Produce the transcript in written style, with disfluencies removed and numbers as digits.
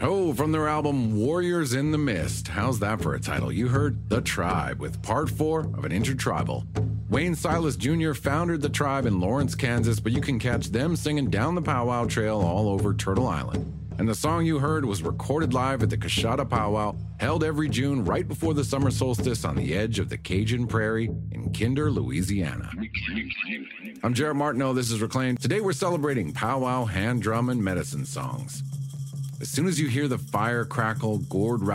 Oh, from their album Warriors in the Mist. How's that for a title? You heard The Tribe with part 4 of an intertribal. Wayne Silas Jr. founded The Tribe in Lawrence, Kansas, but you can catch them singing down the powwow trail all over Turtle Island. And the song you heard was recorded live at the Coshada Powwow, held every June right before the summer solstice on the edge of the Cajun Prairie in Kinder, Louisiana. I'm Jared Martineau. This is Reclaim. Today we're celebrating powwow, hand drum, and medicine songs. As soon as you hear the fire crackle, gourd